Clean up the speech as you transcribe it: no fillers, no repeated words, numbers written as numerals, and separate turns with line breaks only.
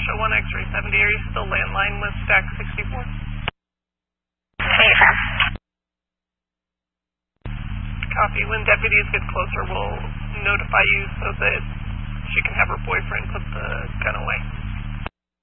Delta 1 X-ray 70, are you still landline with stack 64? Copy. When deputies get closer, we'll notify you so that she can have her boyfriend put the gun away.